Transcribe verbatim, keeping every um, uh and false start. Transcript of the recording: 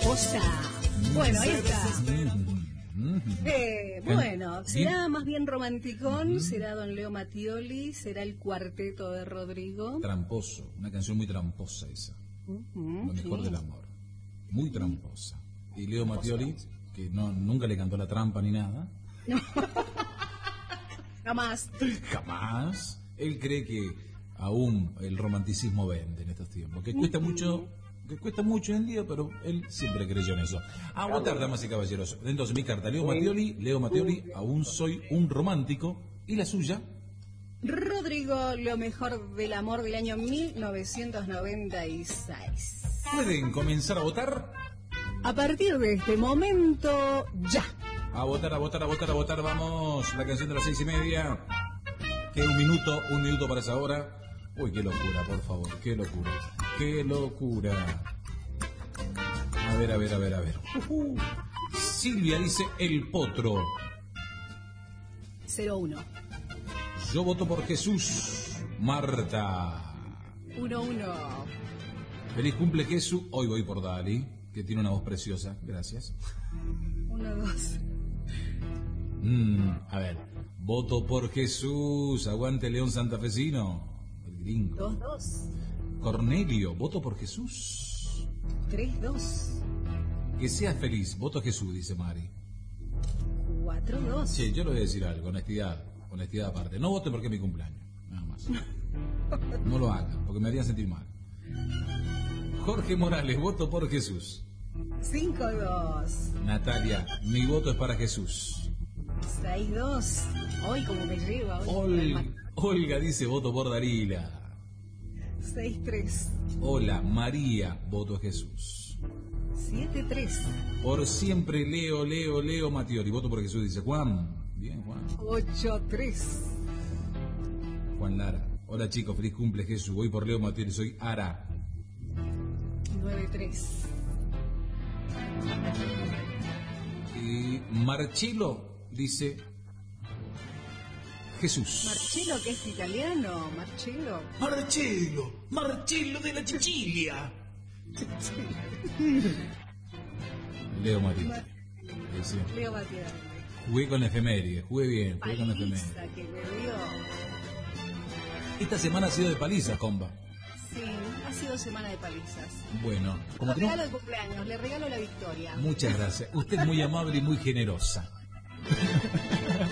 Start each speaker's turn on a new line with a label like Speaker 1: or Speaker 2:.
Speaker 1: tramposa. Bueno, ahí está. Eh, bueno, será más bien romanticón, uh-huh. será don Leo Mattioli, será el cuarteto de Rodrigo.
Speaker 2: Tramposo, una canción muy tramposa esa. Uh-huh, Lo mejor sí. del amor. Muy tramposa. Y Leo Mattioli, que no, nunca le cantó la trampa ni nada.
Speaker 1: No. Jamás.
Speaker 2: Jamás. Él cree que aún el romanticismo vende en estos tiempos, que cuesta mucho... que cuesta mucho en día, pero él siempre creyó en eso. A votar, damas y caballeros. Entonces, mi carta, Leo Mattioli, Leo Mattioli, aún soy un romántico. ¿Y la suya?
Speaker 1: Rodrigo, lo mejor del amor del año mil novecientos noventa y seis.
Speaker 2: ¿Pueden comenzar a votar?
Speaker 1: A partir de este momento, ya.
Speaker 2: A votar, a votar, a votar, a votar, vamos. La canción de las seis y media. Que un minuto, un minuto para esa hora. Uy, qué locura, por favor, qué locura. ¡Qué locura! A ver, a ver, a ver, a ver. Uh-huh. Silvia dice el potro.
Speaker 1: cero uno.
Speaker 2: Yo voto por Jesús. Marta.
Speaker 1: uno uno.
Speaker 2: Feliz cumple, Jesús. Hoy voy por Dali, que tiene una voz preciosa. Gracias.
Speaker 1: uno dos.
Speaker 2: Mm, a ver. Voto por Jesús. Aguante León Santafesino. El gringo.
Speaker 1: dos dos.
Speaker 2: Cornelio, voto por Jesús.
Speaker 1: tres dos.
Speaker 2: Que seas feliz, voto a Jesús, dice Mari.
Speaker 1: cuatro dos.
Speaker 2: Sí, yo le voy a decir algo, honestidad, honestidad aparte. No voten porque es mi cumpleaños, nada más. No lo hagan, porque me harían sentir mal. Jorge Morales, voto por Jesús.
Speaker 1: cinco dos.
Speaker 2: Natalia, mi voto es para Jesús.
Speaker 1: seis dos. Hoy como me lleva.
Speaker 2: Hoy Ol- Olga dice voto por Darila.
Speaker 1: seis tres.
Speaker 2: Hola, María, voto a Jesús.
Speaker 1: siete tres.
Speaker 2: Por siempre Leo, Leo, Leo Mattioli, voto por Jesús, dice Juan. Bien, Juan.
Speaker 1: ocho tres.
Speaker 2: Juan Lara. Hola chicos, feliz cumple Jesús. Voy por Leo Mattioli, soy Ara.
Speaker 1: nueve tres.
Speaker 2: Y Marcelo dice Jesús.
Speaker 1: Marcelo, que es italiano, Marcelo.
Speaker 2: Marcelo, Marcelo de la Sicilia. Leo Mattioli.
Speaker 1: Leo Mattioli.
Speaker 2: Jugué con efemérides, jugué bien, jugué con efemérides.
Speaker 1: Que me dio.
Speaker 2: Esta semana ha sido de palizas, compa.
Speaker 1: Sí, ha sido semana de palizas.
Speaker 2: Bueno, como
Speaker 1: le
Speaker 2: tenemos...
Speaker 1: regalo el cumpleaños, le regalo la victoria.
Speaker 2: Muchas gracias. Usted es muy amable y muy generosa.